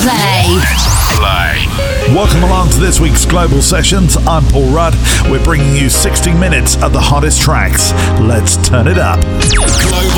play. Welcome along to this week's Global Sessions. I'm Paul Rudd. We're bringing you 60 minutes of the hottest tracks. Let's turn it up.